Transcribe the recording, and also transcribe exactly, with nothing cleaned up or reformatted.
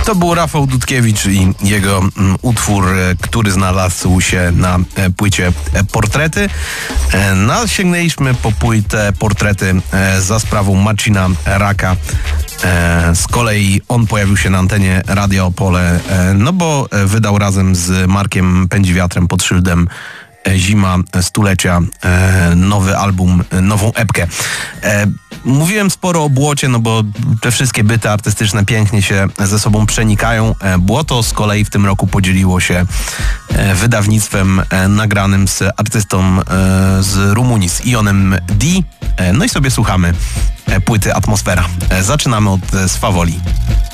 To był Rafał Dudkiewicz i jego mm, utwór, który znalazł się na e, płycie e, Portrety. E, no, sięgnęliśmy po płytę Portrety e, za sprawą Marcina Raka. E, z kolei on pojawił się na antenie Radia Opole, e, no bo wydał razem z Markiem Pędziwiatrem pod szyldem Zima Stulecia e, nowy album, nową epkę. E, mówiłem sporo o błocie, no bo te wszystkie byty artystyczne pięknie się ze sobą przenikają. E, Błoto z kolei w tym roku podzieliło się e, wydawnictwem e, nagranym z artystą e, z Rumunii, z Ionem D. E, no i sobie słuchamy e, płyty Atmosfera. E, zaczynamy od e, Swawoli.